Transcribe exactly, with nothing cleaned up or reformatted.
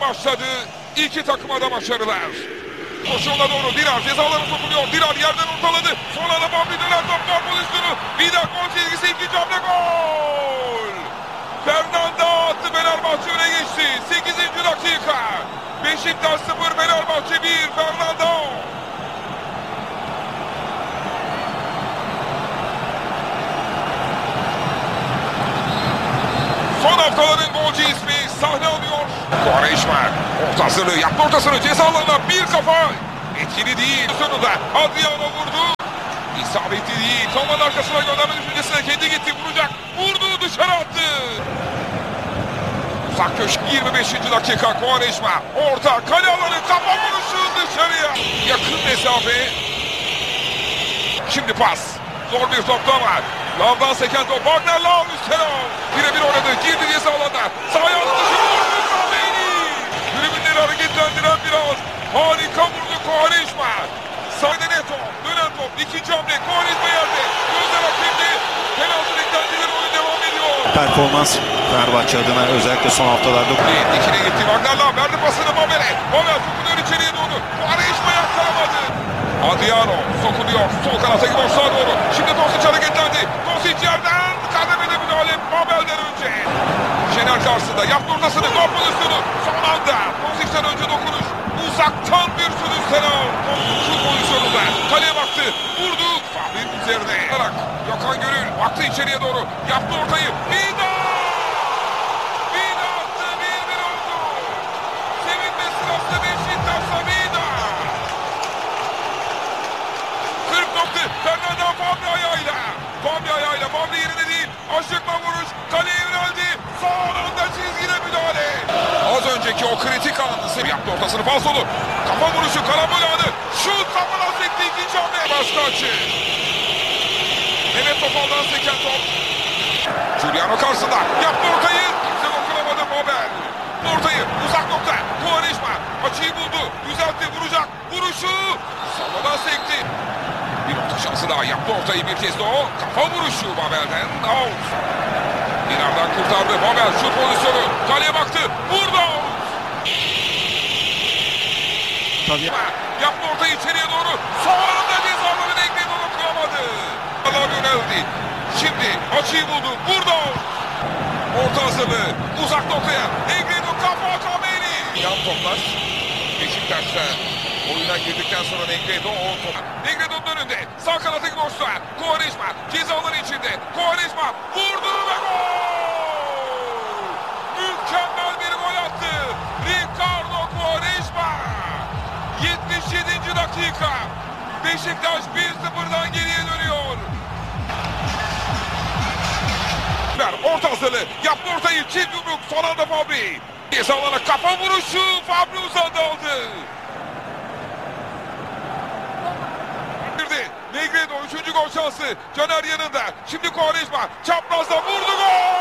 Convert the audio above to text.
başladı. İki takıma da başarılar. Koşuğuna doğru Dirar cezalarını sokuluyor. Dirar yerden ortaladı. Son anda Fabri dönen top var pozisyonu. Bir daha gol çizgisi, ikinci hamle gol. Fernando attı, Fenerbahçe öne geçti. sekizinci dakika. Beşiktaş sıfır, Fenerbahçe bir. Fernando. Son haftaların golcü ismi sahne alıyor. Quaresma orta hazırlığı yaptı, ortasını ceza alanına bir kafa. Etkili değil. Sonunda Adriano vurdu. İsabetli değil. Tomanın arkasına gönderme düşüncesine kendi gitti. Vuracak. Vurdu, dışarı attı. Uzak köşk, yirmi beşinci dakika. Quaresma orta kale alanı, kafa vuruşu dışarıya. Yakın mesafe. Şimdi pas. Zor bir top da var. Lavdan seken top. Wagner Lav üstüne. Birebir oynadı. Girdi ceza alanına. Sahaya aldı. Tribünleri hareketlendiren bir ağız. Harika vurdu Quaresma. Sahada ne top. Dönen top. İkinci hamle. Quaresma yerde. Gözler hakimdi. Penaltı beklentileri, oyun devam ediyor. Performans Fenerbahçe adına özellikle son haftalarda. İkine gitti. Wagner Lav verdi pasını Babel'e. Babel sokuluyor içeriye doğru. Quaresma yakalamadı. Adriano sokuluyor. Sol kanata gidiyor, sağa doğru. Şimdi Tosic hareketlendi. Tosic yerden kademede müdahale Babel'den önce. Şener karşısında yaptı ortasını. Gol pozisyonu. Son anda Tosic'ten önce dokunuş. Uzaktan bir sürü selam. Şut pozisyonunda. Kaleye baktı. Vurdu. Fabri'nin üzerine. Gökhan Gönül baktı içeriye doğru. Yaptı ortayı. Vida! Vida attı. bir bir oldu. Sevinme sırası Beşiktaş'ta Vida. kırk nokta. Fernando Fabri ayağıyla. Fabri ayağıyla. Fabri yerine değil. Aşıkma vuruş. Kaleye yöneldi. Son anda çizgide müdahale. Az önceki o kritik anı yaptı ortasını, falsolu. Kafa vuruşu, karambol anı. Şut kafadan sekti, ikinci hamle. Başka açı. Mehmet Topal'dan seken top. Giuliano karşısında. Yaptı ortayı. Kimse dokunamadı Babel. Ortayı uzak nokta. Quaresma açıyı buldu. Düzeltti, vuracak. Vuruşu. Sağdan sekti. Bir orta şansı daha. Yaptı ortayı bir kez de o. Kafa vuruşu Babel'den. Out. Dinar'dan kurtardı. Babel şut pozisyonu. Kaleye baktı. Vurdu. Tabii. Yaptı ortayı içeriye doğru. Sonunda cezalarını ekledi, onu kıramadı. Allah yöneldi. Şimdi açıyı buldu. Vurdu. Orta hazırlığı. Uzak noktaya. Negredo kafa Kameni. Yan toplar. Beşiktaş'ta oyuna girdikten sonra Negredo o top. Negredo'nun önünde. Sağ kanatı boşta. Quaresma cezaları içinde. Quaresma vurdu ve gol. Mükemmel bir gol attı. Ricardo Quaresma. yetmiş yedinci dakika. Beşiktaş bir sıfırdan geriye dönüyor. Orta hazırlığı. Yaptı ortayı. Çift yumruk. Son anda Fabri. Cezalarına kafa vuruşu. Fabri uzadı aldı. Negredo üçüncü gol şansı. Caner yanında. Şimdi Quaresma çaprazda vurdu, gol!